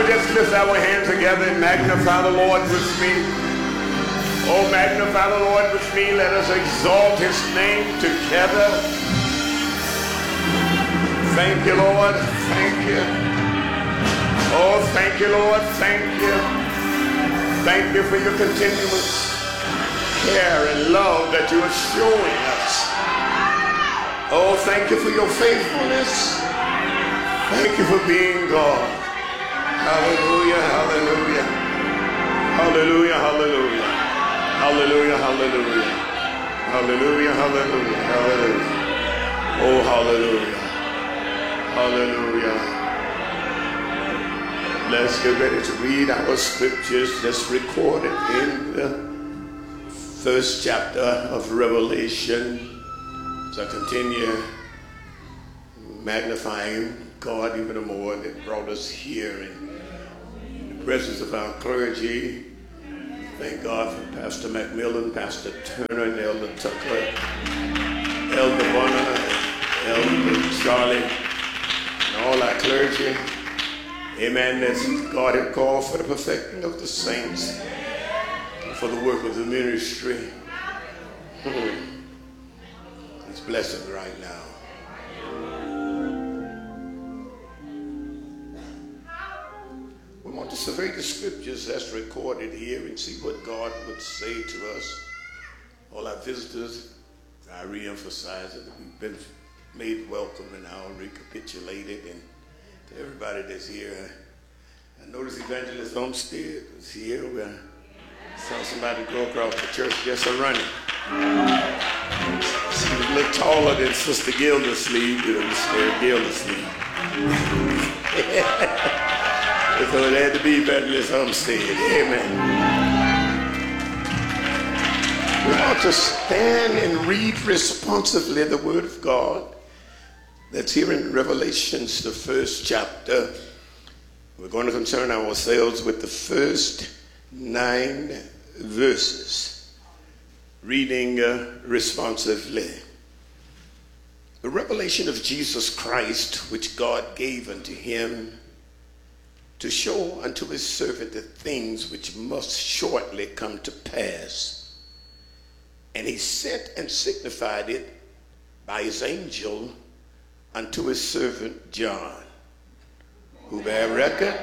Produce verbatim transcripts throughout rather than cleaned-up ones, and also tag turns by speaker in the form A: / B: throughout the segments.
A: we just lift our hands together and magnify the Lord with me? Oh, magnify the Lord with me. Let us exalt his name together. Thank you, Lord. Thank you. Oh, thank you, Lord. Thank you. Thank you for your continuous care and love that you are showing us. Oh, thank you for your faithfulness. Thank you for being God. Hallelujah, hallelujah. Hallelujah, hallelujah. Hallelujah, hallelujah. Hallelujah, hallelujah, hallelujah. Oh, hallelujah. Hallelujah. Let's get ready to read our scriptures that's recorded in the first chapter of Revelation. So I continue magnifying God even more that brought us here in the presence of our clergy. Thank God for Pastor Macmillan, Pastor Turner, and Elder Tucker, Elder Bonner, Elder Charlie, and all our clergy. Amen. That's God had called for the perfecting of the saints, for the work of the ministry. He's blessing right now. We want to survey the scriptures that's recorded here and see what God would say to us. All our visitors, I re-emphasize it. We've been made welcome and now recapitulated. And to everybody that's here, I noticed Evangelist Olmsted was here. We saw somebody go across the church just a running. She was a little taller than Sister Gildersleeve, Sister Gildersleeve. So it had to be Evangelist Olmsted. Amen. We want to stand and read responsively the Word of God that's here in Revelations, the first chapter. We're going to concern ourselves with the first nine verses, reading uh, responsively. The revelation of Jesus Christ, which God gave unto him to show unto his servant the things which must shortly come to pass. And he sent and signified it by his angel unto his servant John, who bare record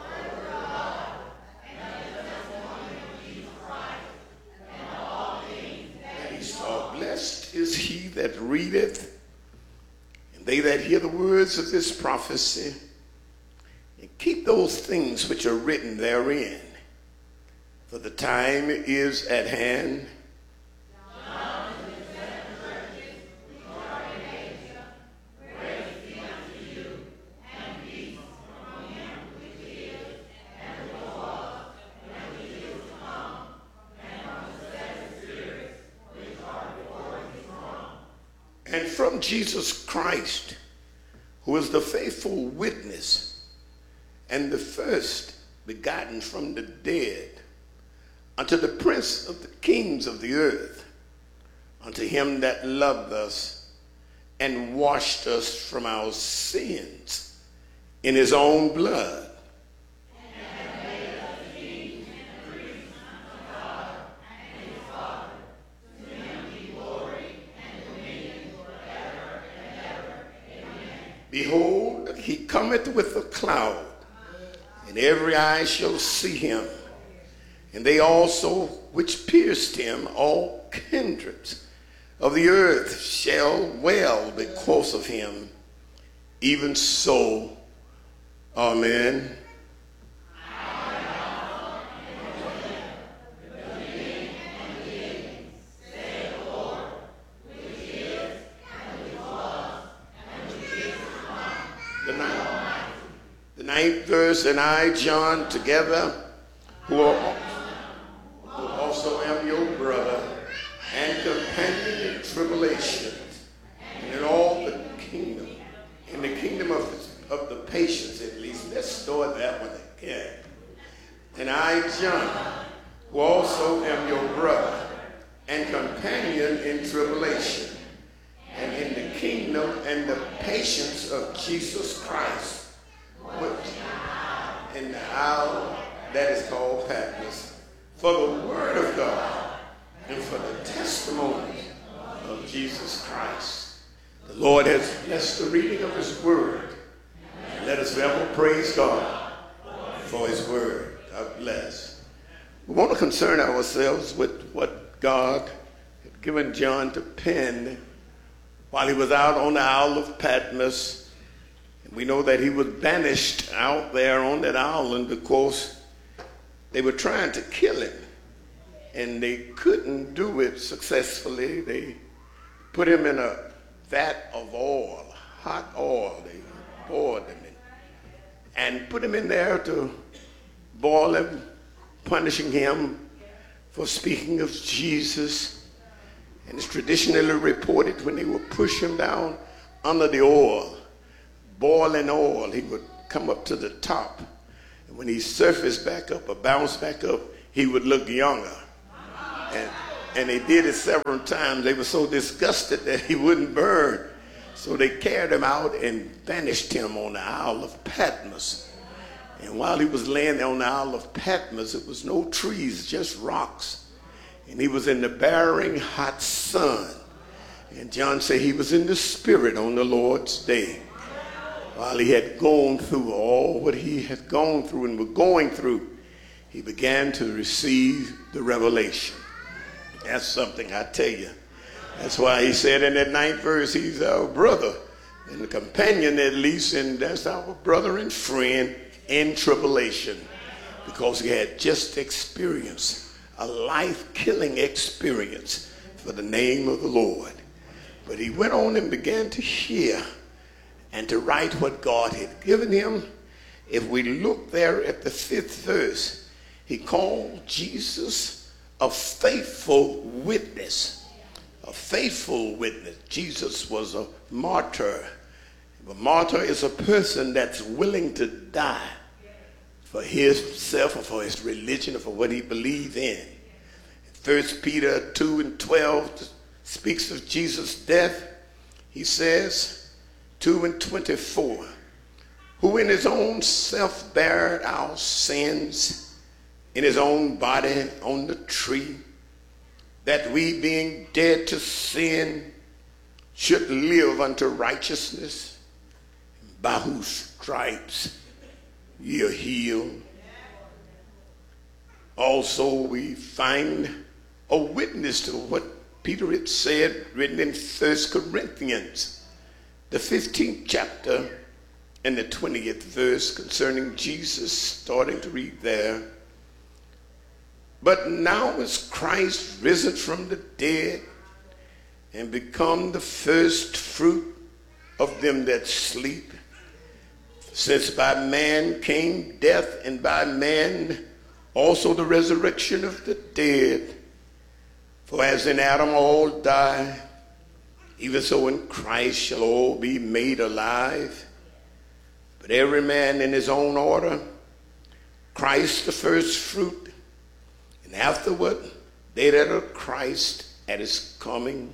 A: that he saw. Blessed is he that readeth, and they that hear the words of this prophecy, and keep those things which are written therein, for the time is at hand.
B: John to the seven churches which are in Asia, grace be unto you, and peace from him which is, and which was, and which is to come, and from the seven spirits which are before his throne.
A: And from Jesus Christ, who is the faithful witness, and the first begotten from the dead, unto the Prince of the kings of the earth, unto him that loved us and washed us from our sins in his own blood,
B: And made us kings and priests unto God and his Father. To him be glory and dominion forever and ever. Amen.
A: behold, he cometh with a cloud, and every eye shall see him, and they also which pierced him, all kindreds of the earth shall wail because of him. Even so, amen. The ninth, the ninth verse, and I, John, together, who, are, who also am your brother and companion in tribulation, and in all the kingdom, in the kingdom of the, of the patience at least. Let's start that one again. And I, John, who also am your brother and companion in tribulation, and in the kingdom and the patience of Jesus Christ, which, and that is called Patmos, for the word of God and for the testimony of Jesus Christ. The Lord has blessed the reading of his word. And let us ever praise God for his word. God bless. We want to concern ourselves with what God had given John to pen while he was out on the Isle of Patmos. And we know that he was banished out there on that island because they were trying to kill him. And they couldn't do it successfully. They put him in a vat of oil, hot oil. They poured him in and put him in there to boil him, punishing him for speaking of Jesus. And it's traditionally reported when they would push him down under the oil, boiling oil, he would come up to the top. And when he surfaced back up or bounced back up, he would look younger. And, and they did it several times. They were so disgusted that he wouldn't burn. So they carried him out and banished him on the Isle of Patmos. And while he was laying there on the Isle of Patmos, it was no trees, just rocks. And he was in the bearing hot sun. And John said he was in the spirit on the Lord's day. While he had gone through all what he had gone through and was going through, he began to receive the revelation. That's something, I tell you. That's why he said in that ninth verse, he's our brother and the companion at least, and that's our brother and friend in tribulation, because he had just experienced a life-killing experience for the name of the Lord. But he went on and began to hear and to write what God had given him. If we look there at the fifth verse, he called Jesus a faithful witness. A faithful witness. Jesus was a martyr. A martyr is a person that's willing to die for himself or for his religion or for what he believes in. First Peter two and twelve speaks of Jesus' death. He says, two and twenty-four, who in his own self bare our sins in his own body on the tree, that we being dead to sin should live unto righteousness, by whose stripes ye are healed. Also we find a witness to what Peter had said, written in First Corinthians, the fifteenth chapter and the twentieth verse, concerning Jesus, starting to read there. But now is Christ risen from the dead and become the first fruit of them that sleep. Since by man came death, and by man also the resurrection of the dead. For as in Adam all die, even so in Christ shall all be made alive. But every man in his own order, Christ the first fruit, and afterward, they that are Christ at his coming.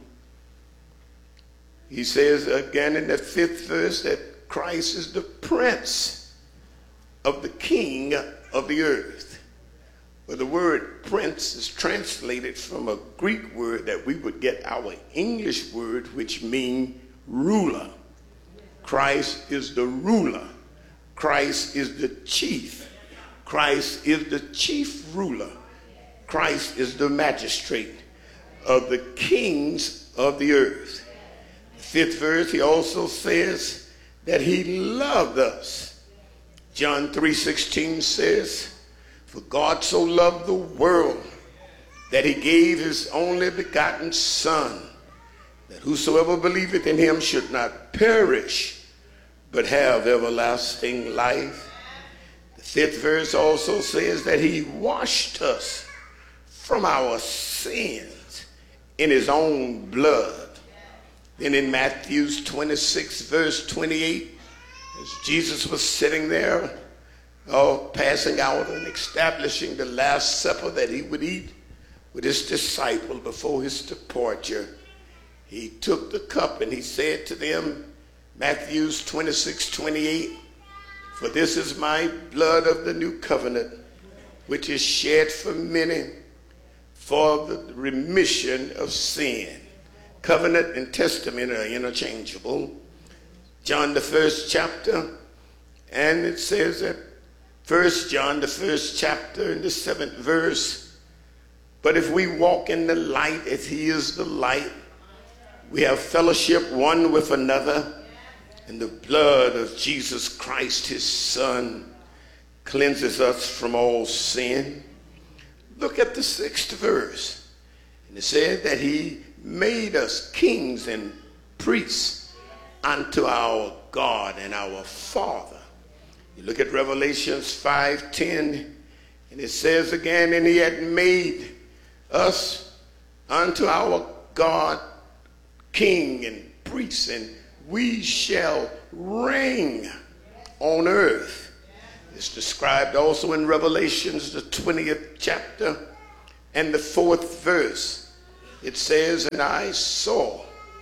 A: He says again in the fifth verse that Christ is the prince of the king of the earth. Well, the word prince is translated from a Greek word that we would get our English word, which means ruler. Christ is the ruler. Christ is the chief. Christ is the chief ruler. Christ is the magistrate of the kings of the earth. The fifth verse, he also says that he loved us. John three sixteen says, for God so loved the world that he gave his only begotten Son, that whosoever believeth in him should not perish, but have everlasting life. The fifth verse also says that he washed us from our sins in his own blood. Then in Matthew twenty-six, verse twenty-eight, as Jesus was sitting there, oh, passing out and establishing the Last Supper that he would eat with his disciples before his departure, he took the cup and he said to them, Matthew twenty-six, twenty-eight, for this is my blood of the new covenant, which is shed for many for the remission of sin. Covenant and testament are interchangeable. John, the first chapter, and it says that First John, the first chapter, in the seventh verse, but if we walk in the light as he is the light, we have fellowship one with another, and the blood of Jesus Christ, his Son, cleanses us from all sin. Look at the sixth verse. And it says that he made us kings and priests unto our God and our Father. You look at Revelations five ten, and it says again, and he had made us unto our God king and priest, and we shall reign on earth. It's described also in Revelations, the twentieth chapter and the fourth verse. It says, and I saw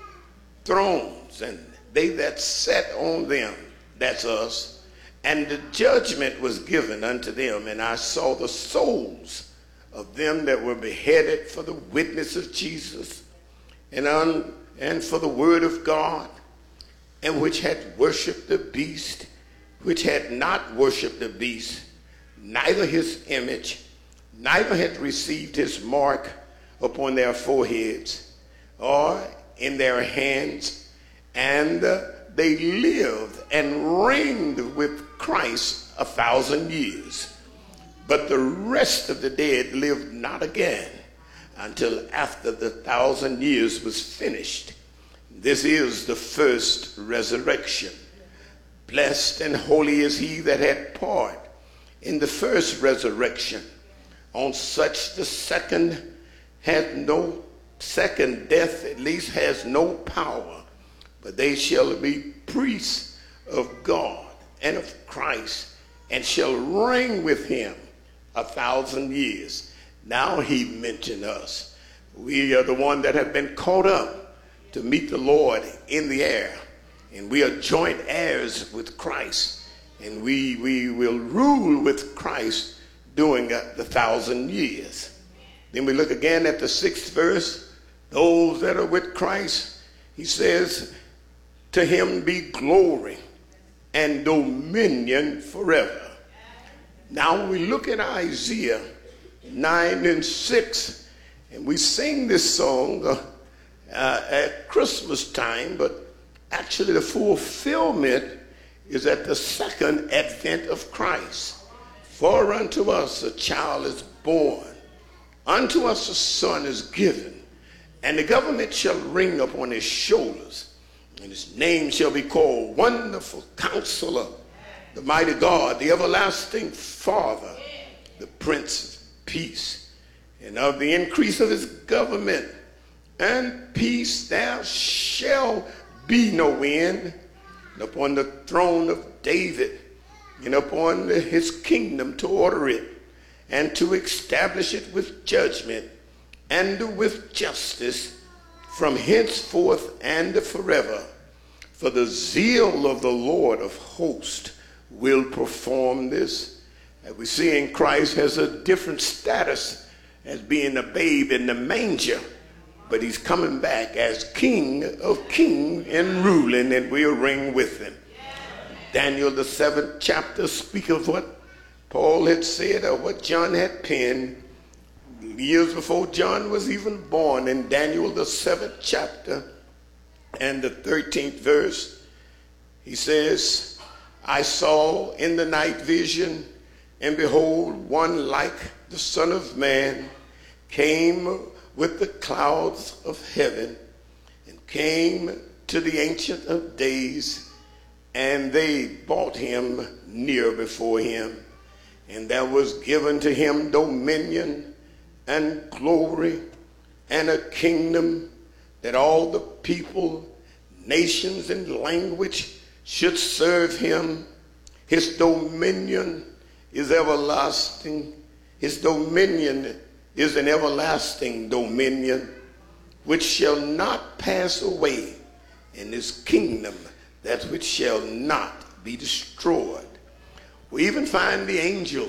A: thrones, and they that sat on them, that's us, and the judgment was given unto them, and I saw the souls of them that were beheaded for the witness of Jesus, and, un, and for the word of God, and which had worshipped the beast, which had not worshipped the beast, neither his image, neither had received his mark upon their foreheads or in their hands, and uh, they lived and reigned with Christ a thousand years. But the rest of the dead lived not again until after the thousand years was finished. This is the first resurrection. Blessed and holy is he that had part in the first resurrection. On such the second hath no, second death at least has no power, but they shall be priests of God and of Christ, and shall reign with him a thousand years. Now he mentioned us. We are the one that have been caught up to meet the Lord in the air. And we are joint heirs with Christ. And we, we will rule with Christ during the thousand years. Then we look again at the sixth verse. Those that are with Christ, he says, to him be glory and dominion forever. Now we look at Isaiah nine and six, and we sing this song uh, uh, at Christmas time, but actually the fulfillment is at the second advent of Christ. For unto us a child is born, unto us a son is given, and the government shall reign upon his shoulders, and his name shall be called Wonderful Counselor, the Mighty God, the Everlasting Father, the Prince of Peace. And of the increase of his government and peace there shall be no end, and upon the throne of David, and upon his kingdom, to order it and to establish it with judgment and with justice from henceforth and forever. For the zeal of the Lord of hosts will perform this. As we see in Christ has a different status as being a babe in the manger, but he's coming back as King of kings and ruling, and we'll reign with him. Daniel, the seventh chapter, speak of what Paul had said or what John had penned years before John was even born. In Daniel, the seventh chapter and the thirteenth verse, he says, I saw in the night vision, and behold, one like the Son of Man came with the clouds of heaven, and came to the Ancient of Days, and they brought him near before him. And there was given to him dominion and glory and a kingdom, that all the people, nations, and language should serve him. His dominion is everlasting. His dominion is an everlasting dominion which shall not pass away, and his kingdom that which shall not be destroyed. We even find the angels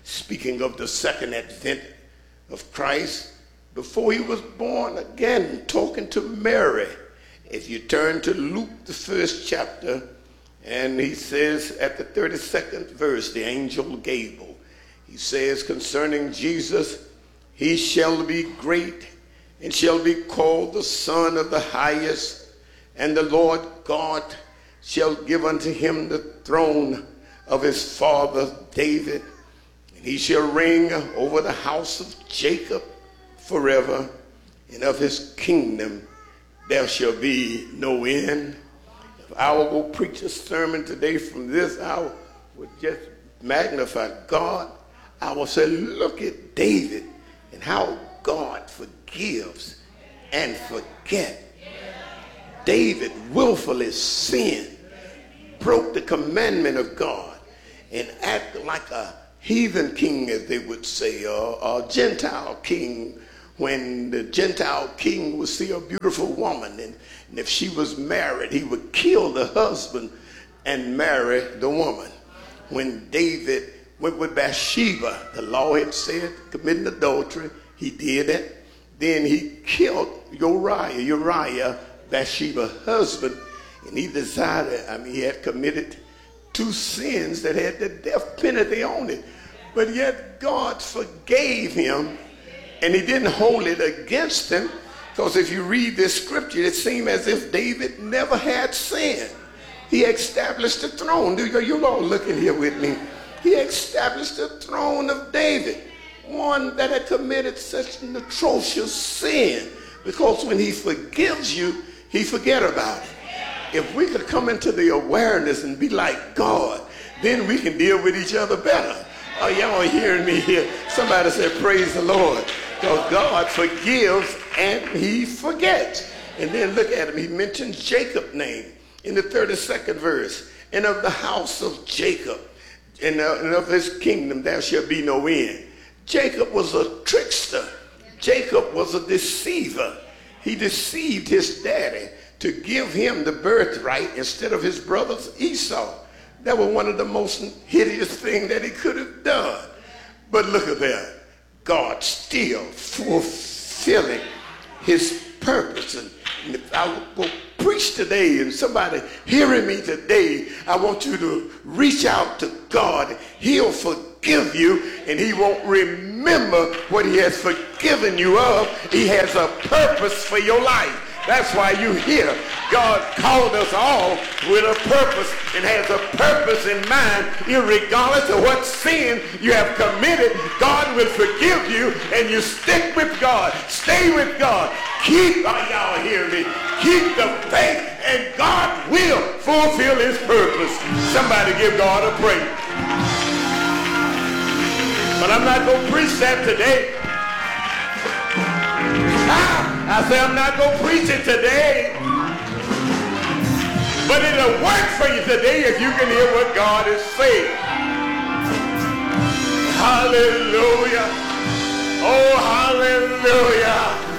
A: speaking of the second advent of Christ, before he was born again, talking to Mary. If you turn to Luke, the first chapter, and he says at the thirty-second verse, the angel Gabriel, he says concerning Jesus, he shall be great and shall be called the Son of the Highest, and the Lord God shall give unto him the throne of his father David, and he shall reign over the house of Jacob forever, and of his kingdom there shall be no end. If I will go preach a sermon today from this, I would just magnify God. I will say, look at David and how God forgives and forget. David willfully sinned, broke the commandment of God, and acted like a heathen king, as they would say, or a Gentile king, when the Gentile king would see a beautiful woman, and, and if she was married, he would kill the husband and marry the woman. When David went with Bathsheba, the law had said, committing adultery, he did it. Then he killed Uriah, Uriah, Bathsheba's husband, and he decided, I mean, he had committed two sins that had the death penalty on it. But yet God forgave him, and he didn't hold it against him, because if you read this scripture, it seems as if David never had sin. He established the throne. You're all looking here with me. He established the throne of David, one that had committed such an atrocious sin, because when he forgives you, he forget about it. If we could come into the awareness and be like God, then we can deal with each other better. Oh, y'all hearing me here? Somebody said, praise the Lord. Because God forgives and he forgets. And then look at him. He mentions Jacob's name in the thirty-second verse. And of the house of Jacob and of his kingdom there shall be no end. Jacob was a trickster. Jacob was a deceiver. He deceived his daddy to give him the birthright instead of his brother's Esau. That was one of the most hideous things that he could have done. But look at that. God still fulfilling his purpose. And if I will preach today and somebody hearing me today, I want you to reach out to God. He'll forgive you, and he won't remember what he has forgiven you of. He has a purpose for your life. That's why you hear God called us all with a purpose and has a purpose in mind. Irregardless of what sin you have committed, God will forgive you, and you stick with God. Stay with God. Keep, oh, y'all hear me? Keep the faith, and God will fulfill his purpose. Somebody give God a praise. But I'm not going to preach that today. Ah, I say I'm not going to preach it today. But it'll work for you today if you can hear what God is saying. Hallelujah. Oh, hallelujah.